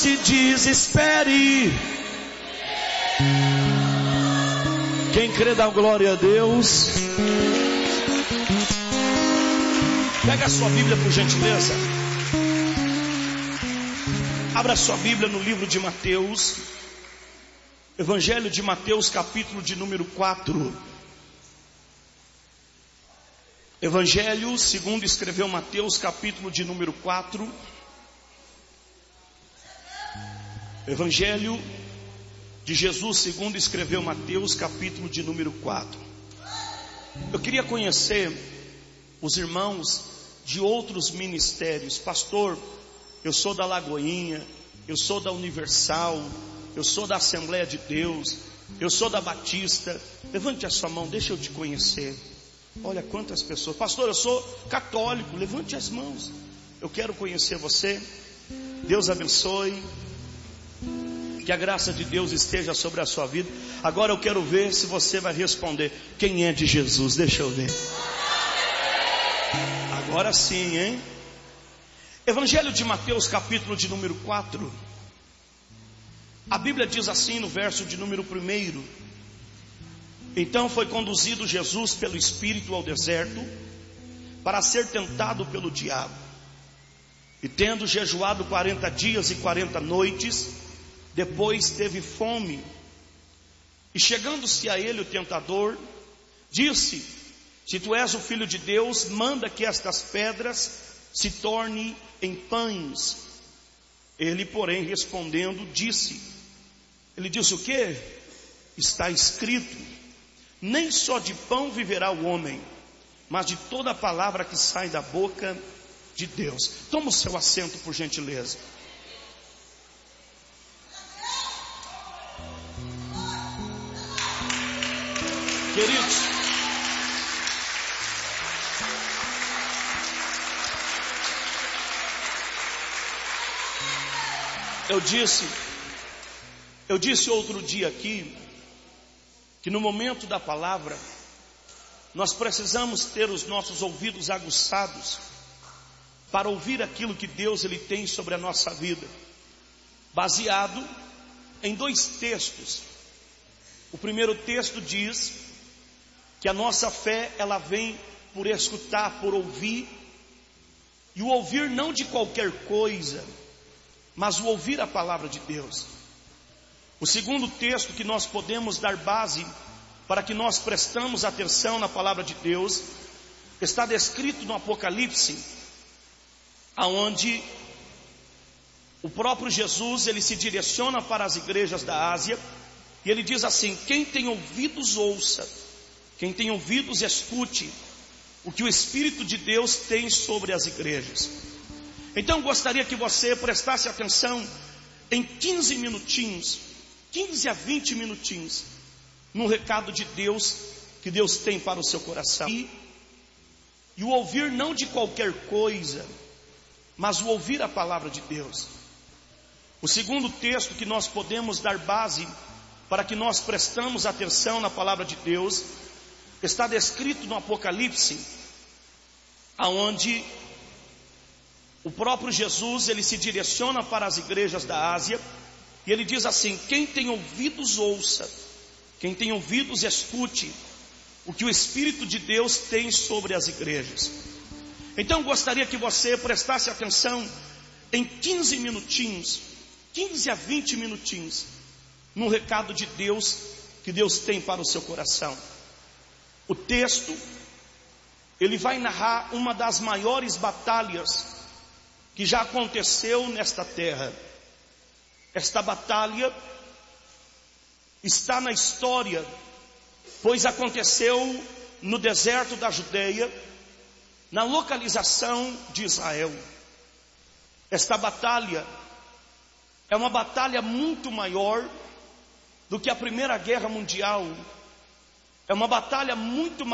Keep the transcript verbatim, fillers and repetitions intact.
se desespere. Quem crê dá glória a Deus. Pega a sua Bíblia por gentileza. Abra sua Bíblia no livro de Mateus, Evangelho de Mateus, capítulo de número quatro. Evangelho segundo escreveu Mateus, capítulo de número quatro. Evangelho de Jesus segundo escreveu Mateus, capítulo de número quatro. Eu queria conhecer os irmãos de outros ministérios. Pastor, eu sou da Lagoinha, eu sou da Universal, eu sou da Assembleia de Deus, eu sou da Batista. Levante a sua mão, deixa eu te conhecer. Olha quantas pessoas. Pastor, eu sou católico. Levante as mãos, eu quero conhecer você. Deus abençoe. Que a graça de Deus esteja sobre a sua vida. Agora eu quero ver se você vai responder: quem é de Jesus? Deixa eu ver. Agora sim, hein? Evangelho de Mateus, capítulo de número quatro. A Bíblia diz assim no verso de número primeiro: então foi conduzido Jesus pelo Espírito ao deserto para ser tentado pelo diabo. E tendo jejuado quarenta dias e quarenta noites, depois teve fome. E chegando-se a ele o tentador, disse: se tu és o Filho de Deus, manda que estas pedras se tornem em pães. Ele, porém, respondendo, disse, ele disse o quê? Está escrito: nem só de pão viverá o homem, mas de toda a palavra que sai da boca de Deus. Toma o seu assento, por gentileza. Queridos, eu disse, eu disse outro dia aqui, que no momento da palavra, nós precisamos ter os nossos ouvidos aguçados, para ouvir aquilo que Deus ele tem sobre a nossa vida, baseado em dois textos. O primeiro texto diz que a nossa fé, ela vem por escutar, por ouvir, e o ouvir não de qualquer coisa, mas o ouvir a palavra de Deus. O segundo texto que nós podemos dar base para que nós prestamos atenção na palavra de Deus, está descrito no Apocalipse, aonde o próprio Jesus, ele se direciona para as igrejas da Ásia, e ele diz assim: quem tem ouvidos ouça, quem tem ouvidos escute o que o Espírito de Deus tem sobre as igrejas. Então gostaria que você prestasse atenção em quinze minutinhos, quinze a vinte minutinhos, no recado de Deus, que Deus tem para o seu coração. E, e o ouvir não de qualquer coisa, mas o ouvir a palavra de Deus. O segundo texto que nós podemos dar base para que nós prestamos atenção na palavra de Deus, está descrito no Apocalipse, aonde o próprio Jesus, ele se direciona para as igrejas da Ásia, e ele diz assim: quem tem ouvidos ouça, quem tem ouvidos escute o que o Espírito de Deus tem sobre as igrejas. Então gostaria que você prestasse atenção em quinze minutinhos, quinze a vinte minutinhos, no recado de Deus, que Deus tem para o seu coração. O texto, ele vai narrar uma das maiores batalhas que já aconteceu nesta terra. Esta batalha está na história, pois aconteceu no deserto da Judeia, na localização de Israel. Esta batalha é uma batalha muito maior do que a Primeira Guerra Mundial. É uma batalha muito